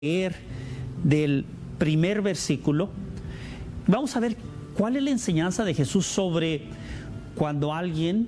leer del primer versículo. Vamos a ver cuál es la enseñanza de Jesús sobre cuando alguien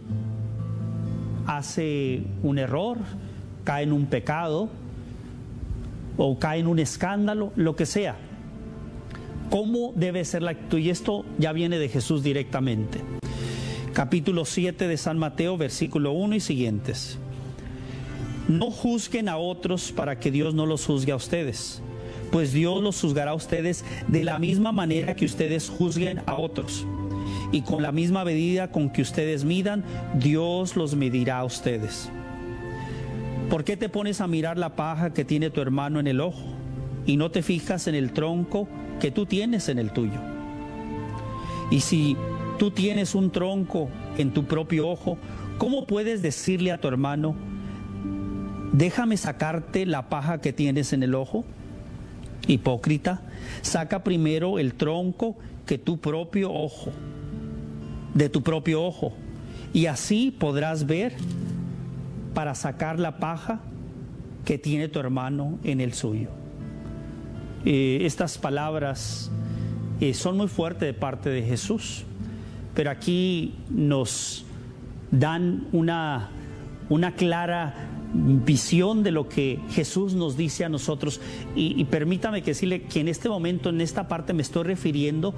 hace un error, cae en un pecado o cae en un escándalo, lo que sea. ¿Cómo debe ser la actitud? Y esto ya viene de Jesús directamente. Capítulo 7 de San Mateo, versículo 1 y siguientes. No juzguen a otros para que Dios no los juzgue a ustedes, pues Dios los juzgará a ustedes de la misma manera que ustedes juzguen a otros. Y con la misma medida con que ustedes midan, Dios los medirá a ustedes. ¿Por qué te pones a mirar la paja que tiene tu hermano en el ojo y no te fijas en el tronco que tú tienes en el tuyo? Y si tú tienes un tronco en tu propio ojo, ¿cómo puedes decirle a tu hermano, déjame sacarte la paja que tienes en el ojo? Hipócrita, saca primero el tronco de tu propio ojo, y así podrás ver para sacar la paja que tiene tu hermano en el suyo. Estas palabras son muy fuertes de parte de Jesús, pero aquí nos dan una clara visión de lo que Jesús nos dice a nosotros. Y permítame decirle que en este momento, en esta parte, me estoy refiriendo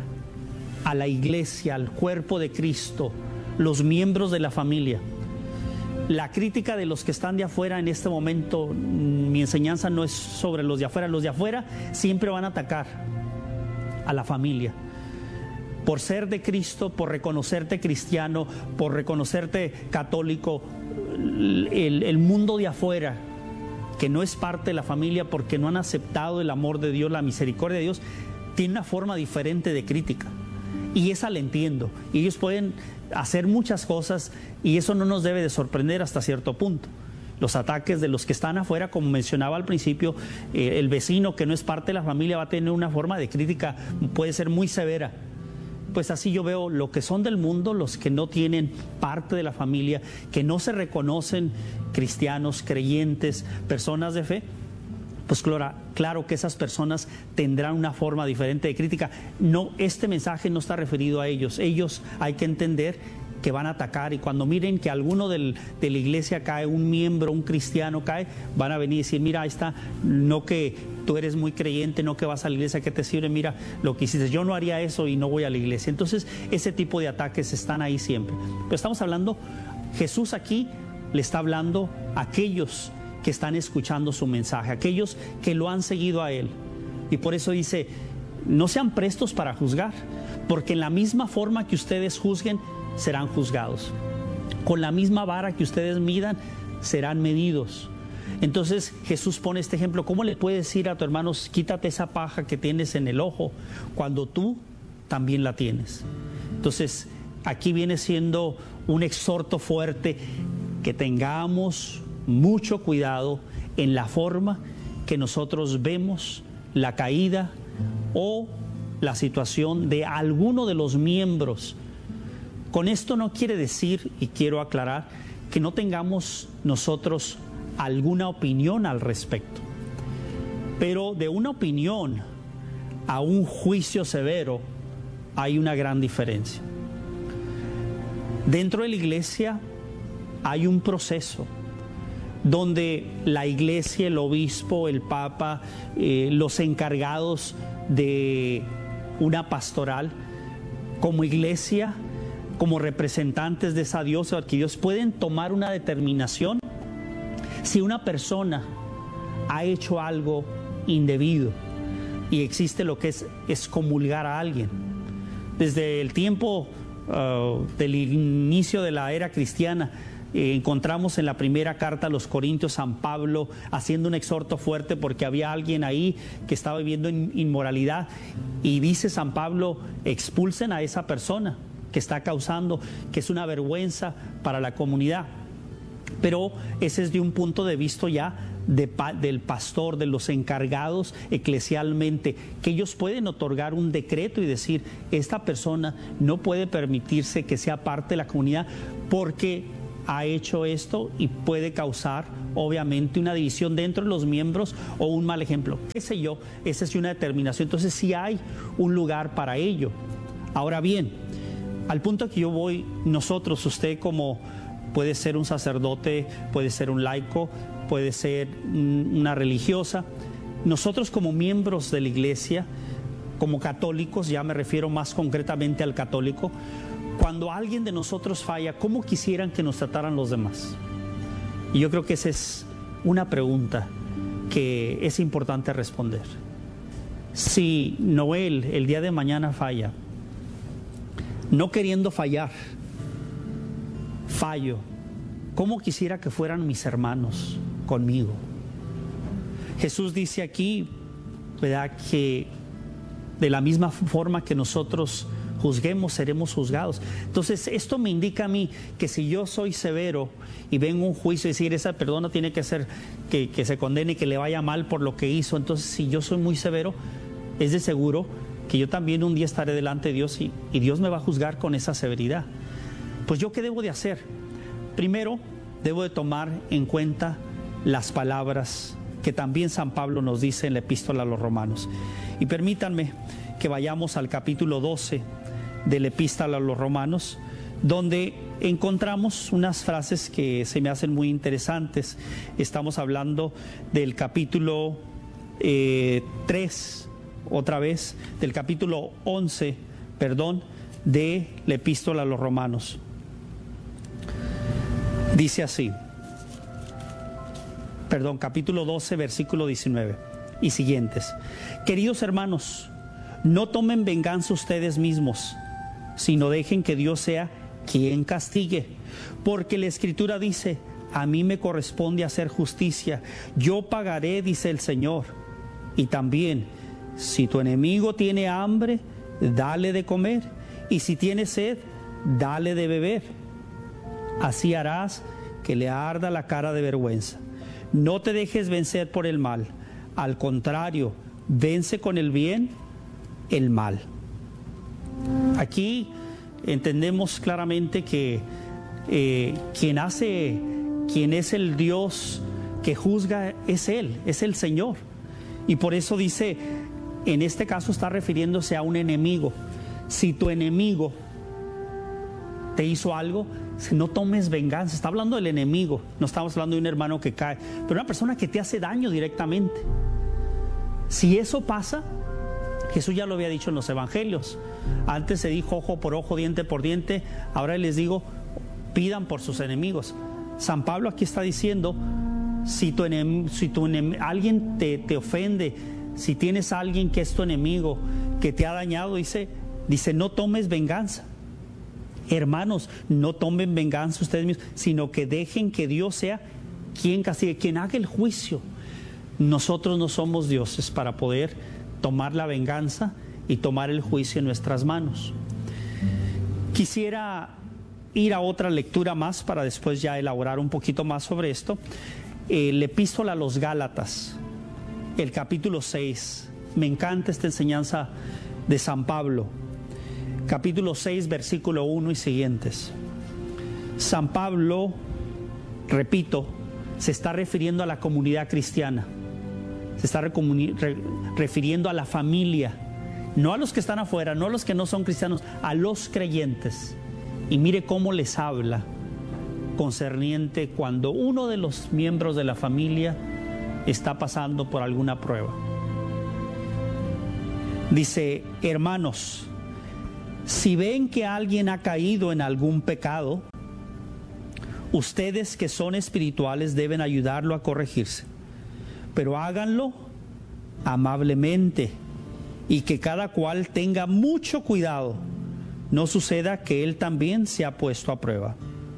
a la iglesia, al cuerpo de Cristo, los miembros de la familia. La crítica de los que están de afuera en este momento, mi enseñanza no es sobre los de afuera. Los de afuera siempre van a atacar a la familia. Por ser de Cristo, por reconocerte cristiano, por reconocerte católico, el mundo de afuera, que no es parte de la familia porque no han aceptado el amor de Dios, la misericordia de Dios, tiene una forma diferente de crítica. Y esa la entiendo. Y ellos pueden hacer muchas cosas y eso no nos debe de sorprender hasta cierto punto. Los ataques de los que están afuera, como mencionaba al principio, el vecino que no es parte de la familia va a tener una forma de crítica, puede ser muy severa. Pues así yo veo lo que son del mundo, los que no tienen parte de la familia, que no se reconocen cristianos, creyentes, personas de fe. Pues claro que esas personas tendrán una forma diferente de crítica. No, este mensaje no está referido a ellos. Ellos hay que entender que van a atacar, y cuando miren que alguno de la iglesia cae, un miembro, un cristiano cae, van a venir y decir, mira, ahí está, no que tú eres muy creyente, no que vas a la iglesia, que te sirve, mira lo que hiciste, yo no haría eso y no voy a la iglesia. Entonces ese tipo de ataques están ahí siempre. Pero estamos hablando, Jesús aquí le está hablando a aquellos que están escuchando su mensaje, aquellos que lo han seguido a Él. Y por eso dice, no sean prestos para juzgar, porque en la misma forma que ustedes juzguen, serán juzgados. Con la misma vara que ustedes midan, serán medidos. Entonces Jesús pone este ejemplo. ¿Cómo le puedes decir a tu hermano, quítate esa paja que tienes en el ojo, cuando tú también la tienes? Entonces aquí viene siendo un exhorto fuerte, que tengamos mucho cuidado en la forma que nosotros vemos la caída o la situación de alguno de los miembros. Con esto no quiere decir, y quiero aclarar, que no tengamos nosotros alguna opinión al respecto. Pero de una opinión a un juicio severo hay una gran diferencia. Dentro de la iglesia hay un proceso donde la iglesia, el obispo, el papa, los encargados de una pastoral, como iglesia, como representantes de esa diosa o arquidiócesis, pueden tomar una determinación si una persona ha hecho algo indebido, y existe lo que es excomulgar a alguien. Desde el tiempo del inicio de la era cristiana, encontramos en la primera carta a los Corintios San Pablo haciendo un exhorto fuerte porque había alguien ahí que estaba viviendo inmoralidad, y dice San Pablo, expulsen a esa persona que está causando, que es una vergüenza para la comunidad. Pero ese es de un punto de vista ya del pastor, de los encargados eclesialmente, que ellos pueden otorgar un decreto y decir, esta persona no puede permitirse que sea parte de la comunidad porque ha hecho esto y puede causar obviamente una división dentro de los miembros o un mal ejemplo. ¿Qué sé yo? Esa es una determinación. Entonces sí hay un lugar para ello. Ahora bien, al punto que yo voy, nosotros, usted como puede ser un sacerdote, puede ser un laico, puede ser una religiosa, nosotros como miembros de la iglesia, como católicos, ya me refiero más concretamente al católico, cuando alguien de nosotros falla, ¿cómo quisieran que nos trataran los demás? Y yo creo que esa es una pregunta que es importante responder. Si Noel el día de mañana falla, no queriendo fallar, fallo, ¿cómo quisiera que fueran mis hermanos conmigo? Jesús dice aquí, ¿verdad?, que de la misma forma que nosotros juzguemos, seremos juzgados. Entonces, esto me indica a mí que si yo soy severo y vengo a un juicio y decir, esa persona tiene que ser que se condene y que le vaya mal por lo que hizo, entonces si yo soy muy severo, es de seguro que yo también un día estaré delante de Dios y Dios me va a juzgar con esa severidad. Pues yo, ¿qué debo de hacer? Primero, debo de tomar en cuenta las palabras que también San Pablo nos dice en la epístola a los Romanos. Y permítanme que vayamos al capítulo 12 de la epístola a los Romanos, donde encontramos unas frases que se me hacen muy interesantes. Estamos hablando del capítulo 3, otra vez, del capítulo 11, de la epístola a los Romanos. Dice así, capítulo 12, versículo 19 y siguientes. Queridos hermanos, no tomen venganza ustedes mismos, sino dejen que Dios sea quien castigue. Porque la Escritura dice, a mí me corresponde hacer justicia, yo pagaré, dice el Señor. Y también, si tu enemigo tiene hambre, dale de comer, y si tiene sed, dale de beber. Así harás que le arda la cara de vergüenza. No te dejes vencer por el mal, al contrario, vence con el bien el mal. Aquí entendemos claramente que quien es el Dios que juzga es Él, es el Señor. Y por eso dice, en este caso está refiriéndose a un enemigo. Si tu enemigo te hizo algo, no tomes venganza. Está hablando del enemigo, no estamos hablando de un hermano que cae, pero una persona que te hace daño directamente. Si eso pasa, Jesús ya lo había dicho en los evangelios. Antes se dijo ojo por ojo, diente por diente. Ahora les digo, pidan por sus enemigos. San Pablo aquí está diciendo, si alguien te ofende, si tienes a alguien que es tu enemigo, que te ha dañado, dice, no tomes venganza. Hermanos, no tomen venganza ustedes mismos, sino que dejen que Dios sea quien castigue, quien haga el juicio. Nosotros no somos dioses para poder tomar la venganza y tomar el juicio en nuestras manos. Quisiera ir a otra lectura más para después ya elaborar un poquito más sobre esto. La epístola a los Gálatas, el capítulo 6. Me encanta esta enseñanza de San Pablo. Capítulo 6, versículo 1 y siguientes. San Pablo, repito, se está refiriendo a la comunidad cristiana. Se está refiriendo a la familia, no a los que están afuera, no a los que no son cristianos, a los creyentes. Y mire cómo les habla concerniente cuando uno de los miembros de la familia está pasando por alguna prueba. Dice, hermanos, si ven que alguien ha caído en algún pecado, ustedes que son espirituales deben ayudarlo a corregirse. Pero háganlo amablemente y que cada cual tenga mucho cuidado. No suceda que él también sea puesto a prueba.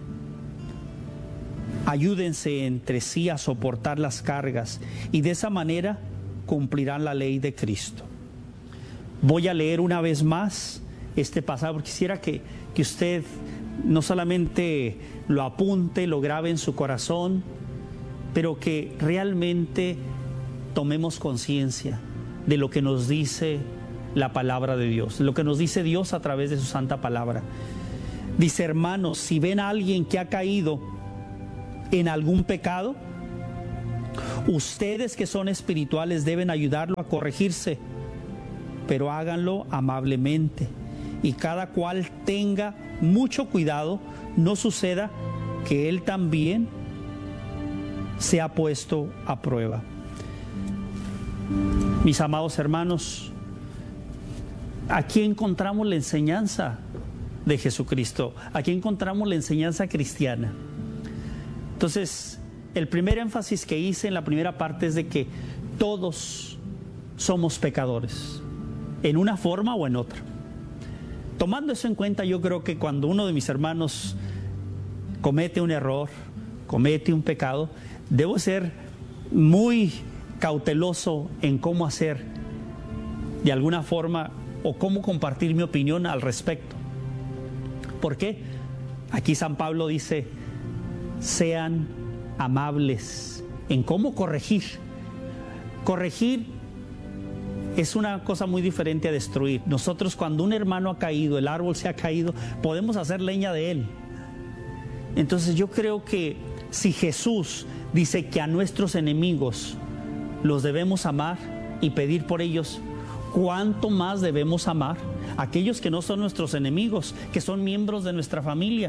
Ayúdense entre sí a soportar las cargas y de esa manera cumplirán la ley de Cristo. Voy a leer una vez más este pasaje porque quisiera que usted no solamente lo apunte, lo grabe en su corazón, pero que realmente tomemos conciencia de lo que nos dice la palabra de Dios, lo que nos dice Dios a través de su santa palabra. Dice, hermanos, si ven a alguien que ha caído en algún pecado, ustedes que son espirituales deben ayudarlo a corregirse, pero háganlo amablemente y cada cual tenga mucho cuidado, no suceda que él también sea puesto a prueba. Mis amados hermanos, aquí encontramos la enseñanza de Jesucristo, aquí encontramos la enseñanza cristiana. Entonces, el primer énfasis que hice en la primera parte es de que todos somos pecadores, en una forma o en otra. Tomando eso en cuenta, yo creo que cuando uno de mis hermanos comete un error, comete un pecado, debo ser muy cauteloso en cómo hacer de alguna forma o cómo compartir mi opinión al respecto. ¿Por qué? Aquí San Pablo dice, sean amables en cómo corregir. Corregir es una cosa muy diferente a destruir. Nosotros, cuando un hermano ha caído, el árbol se ha caído, podemos hacer leña de él. Entonces yo creo que si Jesús dice que a nuestros enemigos los debemos amar y pedir por ellos, ¿cuánto más debemos amar a aquellos que no son nuestros enemigos, que son miembros de nuestra familia?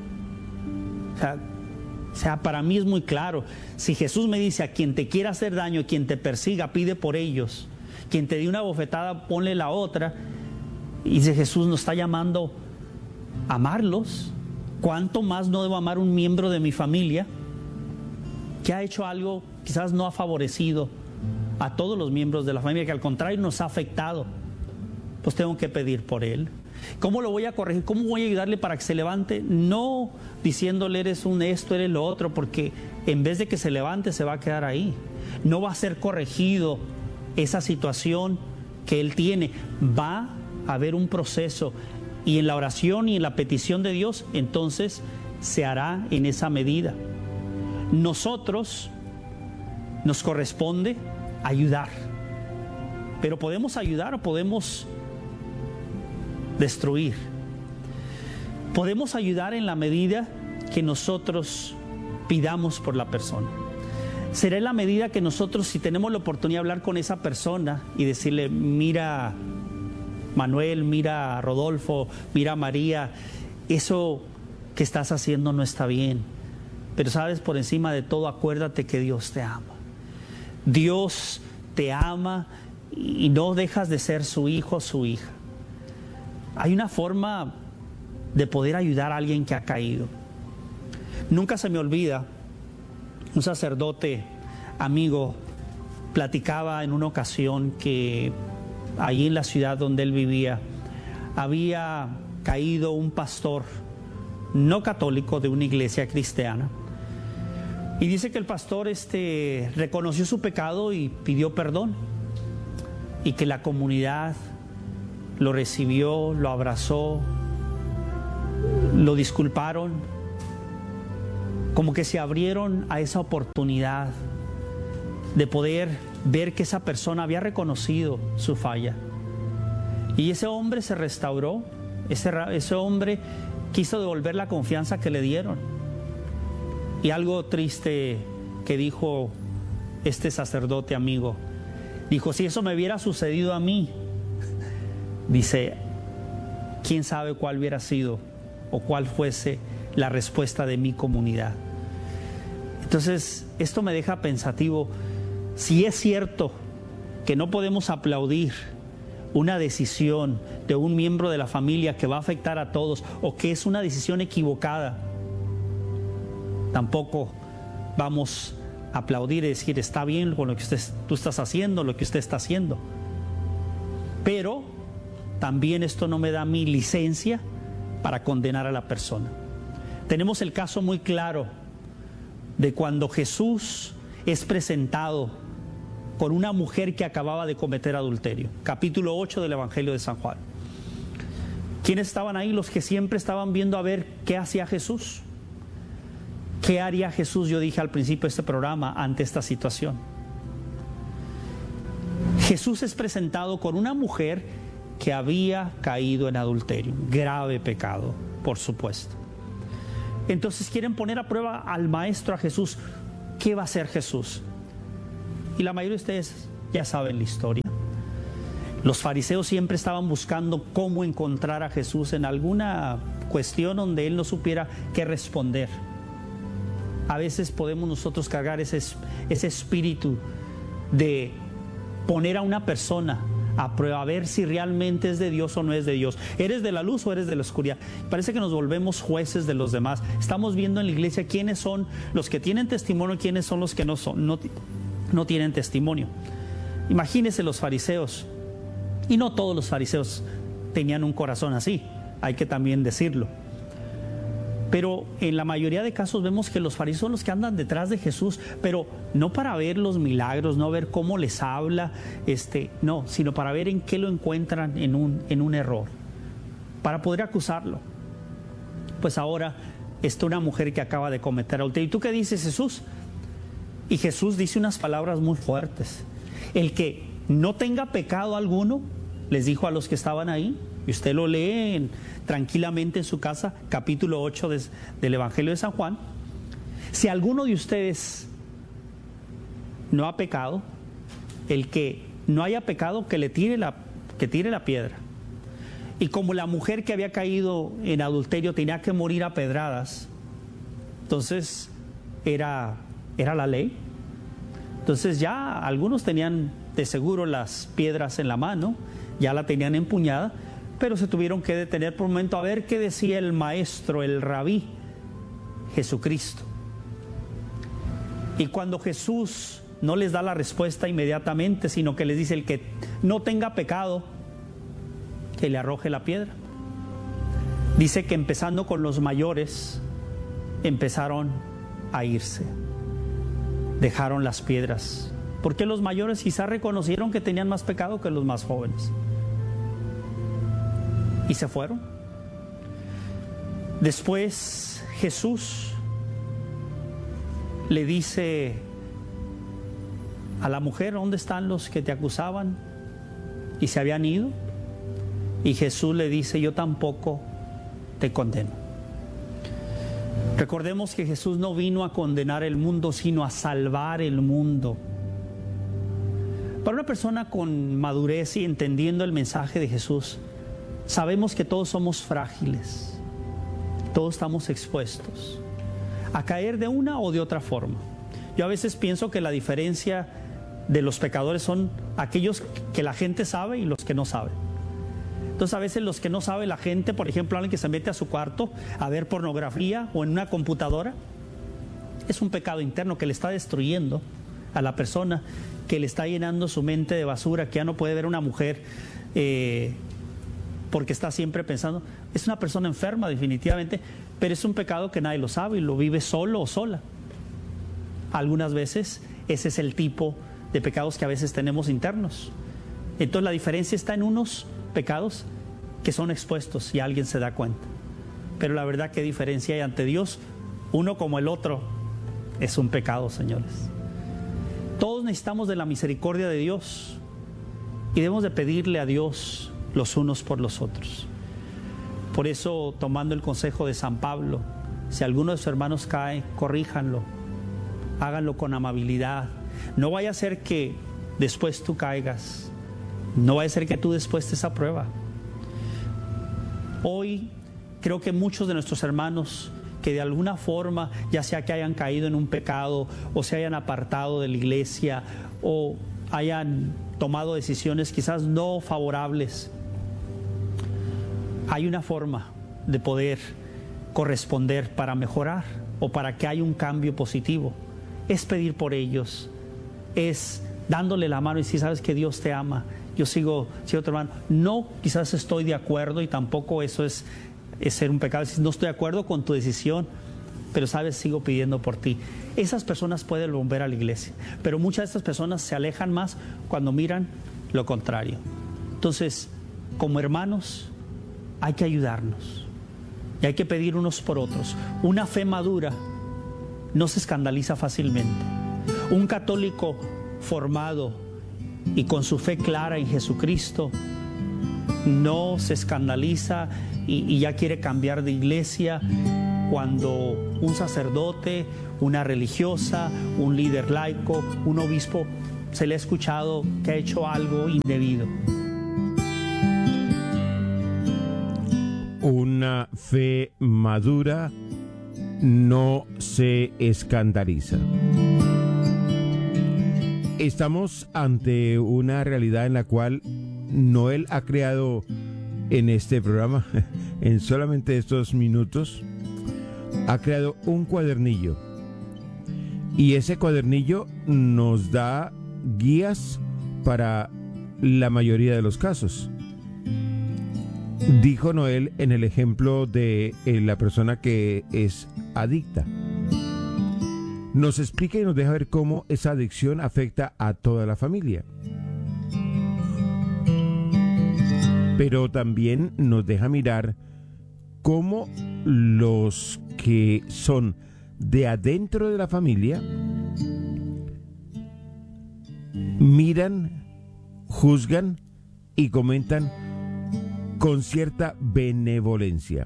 O sea, para mí es muy claro. Si Jesús me dice, a quien te quiera hacer daño, quien te persiga, pide por ellos, quien te dé una bofetada, ponle la otra, y si Jesús nos está llamando a amarlos, ¿cuánto más no debo amar un miembro de mi familia que ha hecho algo quizás no ha favorecido a todos los miembros de la familia, que al contrario nos ha afectado? Pues tengo que pedir por él. ¿Cómo lo voy a corregir? ¿Cómo voy a ayudarle para que se levante? No diciéndole eres un esto, eres lo otro, porque en vez de que se levante se va a quedar ahí. No va a ser corregido esa situación que él tiene. Va a haber un proceso, y en la oración y en la petición de Dios, entonces se hará en esa medida. Nosotros nos corresponde ayudar, pero podemos ayudar o podemos destruir. Podemos ayudar en la medida que nosotros pidamos por la persona. Será en la medida que nosotros, si tenemos la oportunidad de hablar con esa persona y decirle, mira Manuel, mira Rodolfo, mira María, eso que estás haciendo no está bien, pero sabes, por encima de todo, acuérdate que Dios te ama. Dios te ama y no dejas de ser su hijo o su hija. Hay una forma de poder ayudar a alguien que ha caído. Nunca se me olvida, un sacerdote amigo platicaba en una ocasión que allí en la ciudad donde él vivía había caído un pastor no católico de una iglesia cristiana, y dice que el pastor reconoció su pecado y pidió perdón, y que la comunidad lo recibió, lo abrazó, lo disculparon, como que se abrieron a esa oportunidad de poder ver que esa persona había reconocido su falla. Y ese hombre se restauró, ese hombre quiso devolver la confianza que le dieron. Y algo triste que dijo este sacerdote amigo, dijo, si eso me hubiera sucedido a mí, dice, quién sabe cuál hubiera sido o cuál fuese la respuesta de mi comunidad. Entonces, esto me deja pensativo. Si es cierto que no podemos aplaudir una decisión de un miembro de la familia que va a afectar a todos, o que es una decisión equivocada, tampoco vamos a aplaudir y decir está bien con lo que tú estás haciendo, lo que usted está haciendo. Pero también esto no me da mi licencia para condenar a la persona. Tenemos el caso muy claro de cuando Jesús es presentado con una mujer que acababa de cometer adulterio. Capítulo 8 del Evangelio de San Juan. ¿Quiénes estaban ahí? Los que siempre estaban viendo a ver qué hacía Jesús. ¿Qué haría Jesús? Yo dije al principio de este programa ante esta situación. Jesús es presentado con una mujer que había caído en adulterio. Grave pecado, por supuesto. Entonces quieren poner a prueba al maestro, a Jesús. ¿Qué va a hacer Jesús? Y la mayoría de ustedes ya saben la historia. Los fariseos siempre estaban buscando cómo encontrar a Jesús en alguna cuestión donde Él no supiera qué responder. A veces podemos nosotros cargar ese espíritu de poner a una persona a prueba, a ver si realmente es de Dios o no es de Dios. ¿Eres de la luz o eres de la oscuridad? Parece que nos volvemos jueces de los demás. Estamos viendo en la iglesia quiénes son los que tienen testimonio y quiénes son los que no tienen testimonio. Imagínense los fariseos. Y no todos los fariseos tenían un corazón así, hay que también decirlo. Pero en la mayoría de casos vemos que los fariseos son los que andan detrás de Jesús, pero no para ver los milagros, no ver cómo les habla, no, sino para ver en qué lo encuentran en un error, para poder acusarlo. Pues ahora está una mujer que acaba de cometer adulterio. ¿Y tú qué dices, Jesús? Y Jesús dice unas palabras muy fuertes. El que no tenga pecado alguno, les dijo a los que estaban ahí, y usted lo lee tranquilamente en su casa, capítulo 8 del Evangelio de San Juan. Si alguno de ustedes no ha pecado, el que no haya pecado, que tire la piedra. Y como la mujer que había caído en adulterio tenía que morir a pedradas, entonces era la ley. Entonces ya algunos tenían de seguro las piedras en la mano, ya la tenían empuñada, pero se tuvieron que detener por un momento a ver qué decía el maestro, el rabí, Jesucristo. Y cuando Jesús no les da la respuesta inmediatamente, sino que les dice: el que no tenga pecado, que le arroje la piedra. Dice que empezando con los mayores, empezaron a irse, dejaron las piedras, porque los mayores quizás reconocieron que tenían más pecado que los más jóvenes, y se fueron. Después Jesús le dice a la mujer: ¿dónde están los que te acusaban? Y se habían ido. Y Jesús le dice: yo tampoco te condeno. Recordemos que Jesús no vino a condenar el mundo, sino a salvar el mundo. Para una persona con madurez y entendiendo el mensaje de Jesús, sabemos que todos somos frágiles, todos estamos expuestos a caer de una o de otra forma. Yo a veces pienso que la diferencia de los pecadores son aquellos que la gente sabe y los que no saben. Entonces a veces los que no sabe la gente, por ejemplo, alguien que se mete a su cuarto a ver pornografía o en una computadora, es un pecado interno que le está destruyendo a la persona, que le está llenando su mente de basura, que ya no puede ver a una mujer porque está siempre pensando. Es una persona enferma definitivamente, pero es un pecado que nadie lo sabe y lo vive solo o sola. Algunas veces ese es el tipo de pecados que a veces tenemos internos. Entonces la diferencia está en unos pecados que son expuestos y alguien se da cuenta. Pero la verdad, ¿qué diferencia hay ante Dios? Uno como el otro es un pecado, señores. Todos necesitamos de la misericordia de Dios y debemos de pedirle a Dios los unos por los otros. Por eso, tomando el consejo de San Pablo, si alguno de sus hermanos cae, corríjanlo, háganlo con amabilidad. No vaya a ser que después tú caigas, no vaya a ser que tú después estés a prueba. Hoy creo que muchos de nuestros hermanos que de alguna forma, ya sea que hayan caído en un pecado o se hayan apartado de la iglesia o hayan tomado decisiones quizás no favorables, hay una forma de poder corresponder para mejorar o para que haya un cambio positivo. Es pedir por ellos, es dándole la mano y decir: sabes que Dios te ama, yo sigo tu hermano. No, quizás estoy de acuerdo y tampoco eso es ser un pecado. No estoy de acuerdo con tu decisión, pero sabes, sigo pidiendo por ti. Esas personas pueden volver a la iglesia, pero muchas de estas personas se alejan más cuando miran lo contrario. Entonces, como hermanos, hay que ayudarnos y hay que pedir unos por otros. Una fe madura no se escandaliza fácilmente. Un católico formado y con su fe clara en Jesucristo no se escandaliza y ya quiere cambiar de iglesia cuando un sacerdote, una religiosa, un líder laico, un obispo, se le ha escuchado que ha hecho algo indebido. Una fe madura no se escandaliza. Estamos ante una realidad en la cual Noel ha creado en este programa, en solamente estos minutos, ha creado un cuadernillo. Y ese cuadernillo nos da guías para la mayoría de los casos. Dijo Noel en el ejemplo de la persona que es adicta. Nos explica y nos deja ver cómo esa adicción afecta a toda la familia. Pero también nos deja mirar cómo los que son de adentro de la familia miran, juzgan y comentan con cierta benevolencia.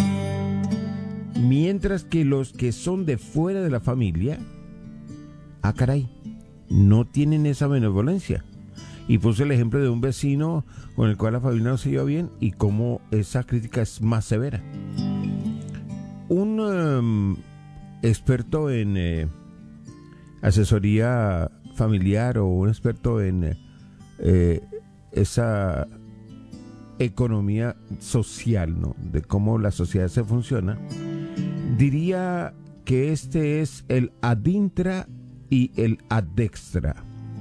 Mientras que los que son de fuera de la familia, caray, no tienen esa benevolencia. Y puse el ejemplo de un vecino con el cual la familia no se lleva bien y cómo esa crítica es más severa. Un experto en asesoría familiar o un experto en esa economía social, ¿no?, de cómo la sociedad se funciona, diría que este es el ad intra y el ad extra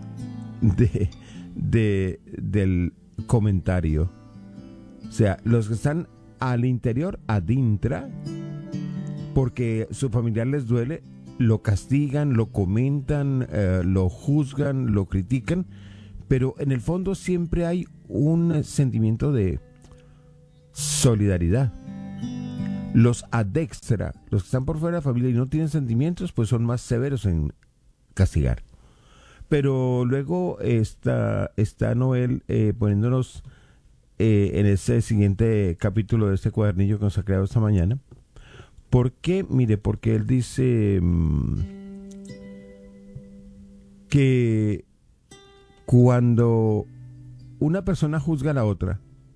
del comentario. O sea, los que están al interior, ad intra, porque su familiar les duele, lo castigan, lo comentan, lo juzgan, lo critican, pero en el fondo siempre hay un sentimiento de solidaridad. Los ad extra, los que están por fuera de la familia y no tienen sentimientos, pues son más severos en castigar. Pero luego está Noel poniéndonos en ese siguiente capítulo de este cuadernillo que nos ha creado esta mañana. ¿Por qué? Mire, porque él dice que cuando una persona juzga a la otra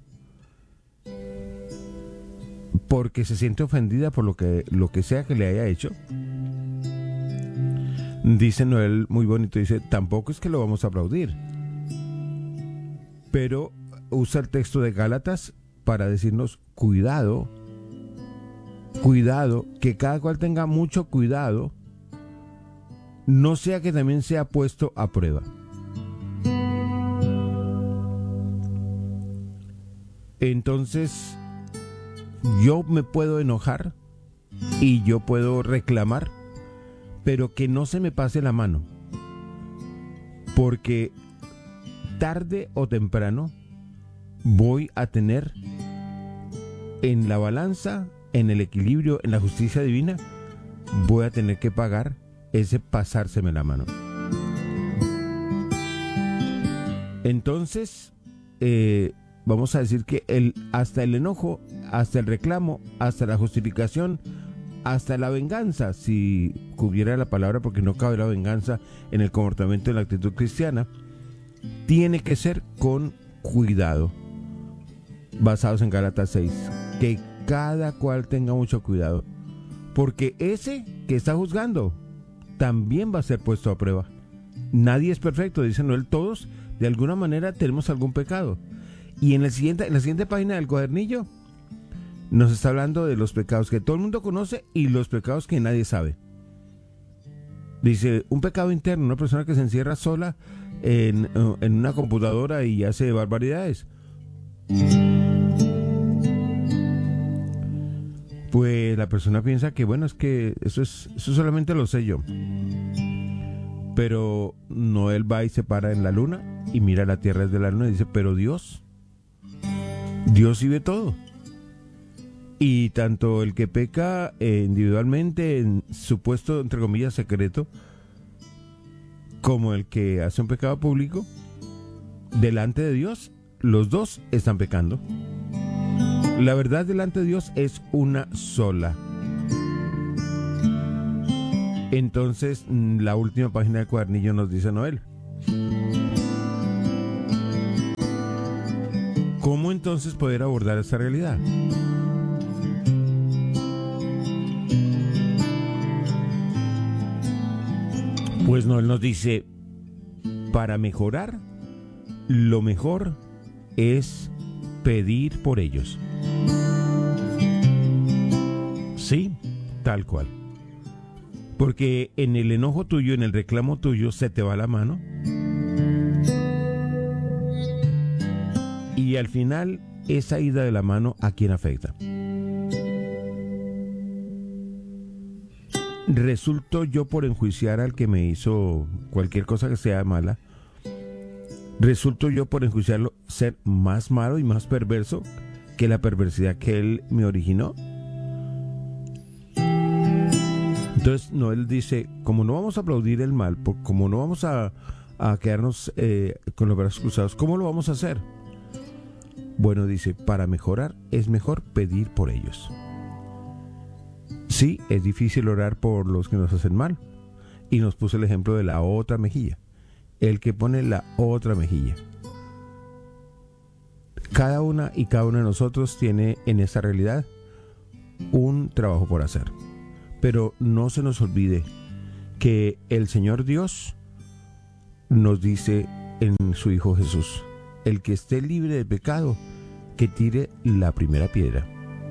porque se siente ofendida por lo que sea que le haya hecho, dice Noel muy bonito, dice, tampoco es que lo vamos a aplaudir, pero usa el texto de Gálatas para decirnos cuidado, que cada cual tenga mucho cuidado, no sea que también sea puesto a prueba. Entonces, yo me puedo enojar y yo puedo reclamar, pero que no se me pase la mano, porque tarde o temprano voy a tener en la balanza, en el equilibrio, en la justicia divina, voy a tener que pagar ese pasárseme la mano. Entonces, vamos a decir que hasta el enojo, hasta el reclamo, hasta la justificación, hasta la venganza, si cubriera la palabra, porque no cabe la venganza en el comportamiento, en la actitud cristiana, tiene que ser con cuidado, basados en Gálatas 6, que cada cual tenga mucho cuidado, porque ese que está juzgando también va a ser puesto a prueba. Nadie es perfecto, dice Noel, todos de alguna manera tenemos algún pecado. Y en la siguiente página del cuadernillo nos está hablando de los pecados que todo el mundo conoce y los pecados que nadie sabe. Dice, un pecado interno, una persona que se encierra sola en una computadora y hace barbaridades. Pues la persona piensa que, bueno, es que eso solamente lo sé yo. Pero Noel va y se para en la luna y mira la tierra desde la luna y dice, pero Dios sí ve todo. Y tanto el que peca individualmente en su puesto, entre comillas, secreto, como el que hace un pecado público, delante de Dios, los dos están pecando. La verdad delante de Dios es una sola. Entonces, la última página del cuadernillo nos dice Noel. ¿Cómo entonces poder abordar esta realidad? Pues Noel nos dice, para mejorar, lo mejor es pedir por ellos. Sí, tal cual. Porque en el enojo tuyo, en el reclamo tuyo, se te va la mano. Y al final, esa ida de la mano, ¿a quién afecta? ¿Resulto yo por enjuiciar al que me hizo cualquier cosa que sea mala? ¿Resulto yo por enjuiciarlo ser más malo y más perverso que la perversidad que él me originó? Entonces Noel dice, como no vamos a aplaudir el mal, como no vamos a quedarnos con los brazos cruzados, ¿cómo lo vamos a hacer? Bueno, dice, para mejorar es mejor pedir por ellos. Sí, es difícil orar por los que nos hacen mal. Y nos puso el ejemplo de la otra mejilla. El que pone la otra mejilla. Cada una y cada uno de nosotros tiene en esta realidad un trabajo por hacer. Pero no se nos olvide que el Señor Dios nos dice en su Hijo Jesús, el que esté libre de pecado, que tire la primera piedra.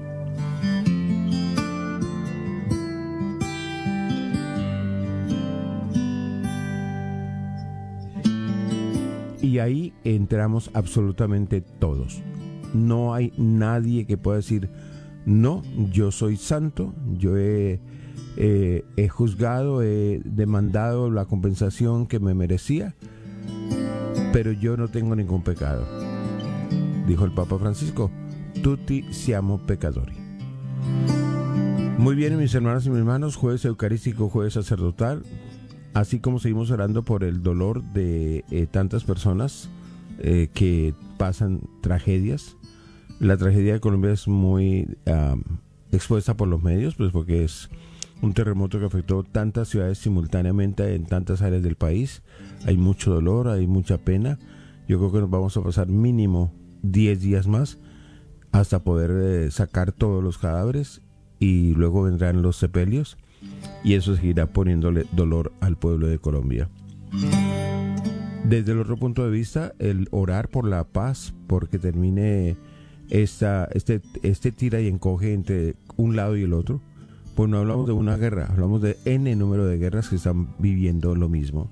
Y ahí entramos absolutamente todos. No hay nadie que pueda decir, no, yo soy santo, yo he juzgado, he demandado la compensación que me merecía, pero yo no tengo ningún pecado. Dijo el Papa Francisco, tutti siamo peccatori. Muy bien, mis hermanas y mis hermanos, jueves eucarístico, jueves sacerdotal. Así como seguimos orando por el dolor de tantas personas que pasan tragedias. La tragedia de Colombia es muy expuesta por los medios, pues porque es un terremoto que afectó tantas ciudades simultáneamente en tantas áreas del país. Hay mucho dolor, hay mucha pena. Yo creo que nos vamos a pasar mínimo 10 días más hasta poder sacar todos los cadáveres y luego vendrán los sepelios. Y eso seguirá poniéndole dolor al pueblo de Colombia. Desde el otro punto de vista, el orar por la paz, porque termine este tira y encoge entre un lado y el otro, pues no hablamos de una guerra, hablamos de N número de guerras que están viviendo lo mismo.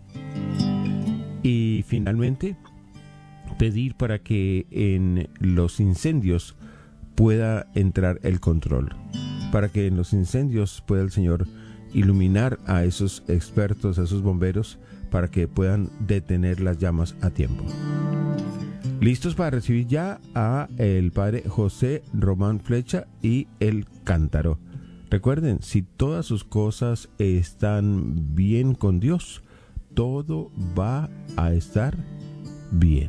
Y finalmente, pedir para que en los incendios pueda entrar el control, para que en los incendios pueda el Señor iluminar a esos expertos, a esos bomberos, para que puedan detener las llamas a tiempo. Listos para recibir ya a el Padre José Román Flecha y el Cántaro. Recuerden, si todas sus cosas están bien con Dios, todo va a estar bien.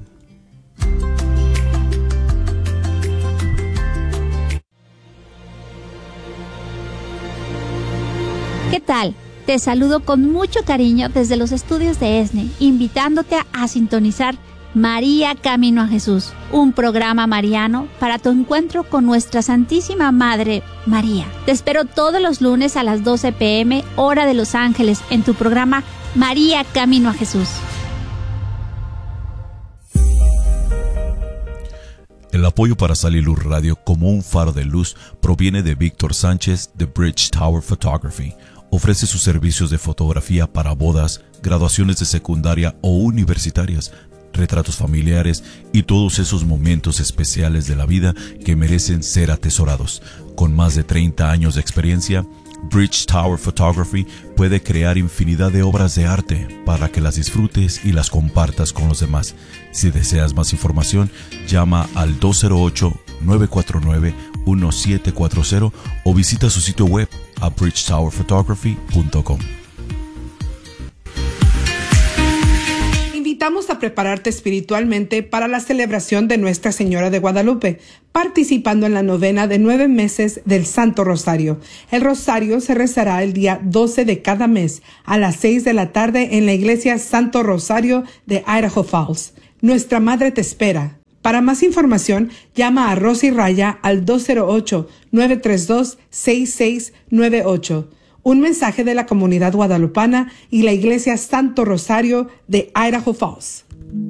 ¿Qué tal? Te saludo con mucho cariño desde los estudios de ESNE, invitándote a sintonizar María Camino a Jesús, un programa mariano para tu encuentro con nuestra Santísima Madre María. Te espero todos los lunes a las 12 p.m., hora de Los Ángeles, en tu programa María Camino a Jesús. El apoyo para Sal y Luz Radio como un faro de luz proviene de Víctor Sánchez de Bridge Tower Photography. Ofrece sus servicios de fotografía para bodas, graduaciones de secundaria o universitarias, retratos familiares y todos esos momentos especiales de la vida que merecen ser atesorados. Con más de 30 años de experiencia, Bridge Tower Photography puede crear infinidad de obras de arte para que las disfrutes y las compartas con los demás. Si deseas más información, llama al 208-949-1740 o visita su sitio web a bridgetowerphotography.com. Invitamos a prepararte espiritualmente para la celebración de Nuestra Señora de Guadalupe, participando en la novena de 9 meses del Santo Rosario. El Rosario se rezará el día 12 de cada mes a las 6 de la tarde en la iglesia Santo Rosario de Idaho Falls. Nuestra Madre te espera. Para más información, llama a Rosy Raya al 208-932-6698. Un mensaje de la comunidad guadalupana y la iglesia Santo Rosario de Idaho Falls.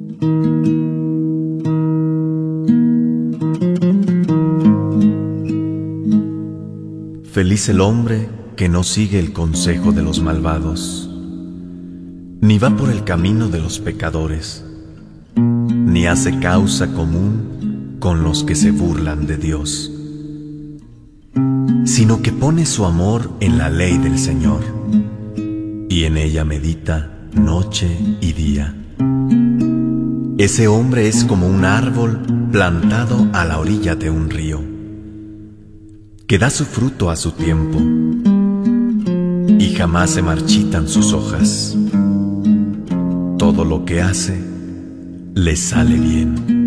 Feliz el hombre que no sigue el consejo de los malvados, ni va por el camino de los pecadores, ni hace causa común con los que se burlan de Dios, sino que pone su amor en la ley del Señor, y en ella medita noche y día. Ese hombre es como un árbol plantado a la orilla de un río, que da su fruto a su tiempo, y jamás se marchitan sus hojas. Todo lo que hace le sale bien.